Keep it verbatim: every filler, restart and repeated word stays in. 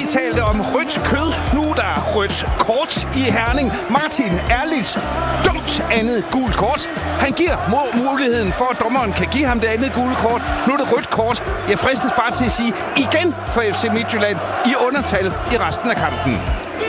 talte om rødt kød. Nu er der rødt kort i Herning. Martin Erlis dumt andet gult kort. Han giver må- muligheden for, at dommeren kan give ham det andet gule kort. Nu er det rødt kort. Jeg fristes bare til at sige igen for F C Midtjylland i undertal i resten af kampen.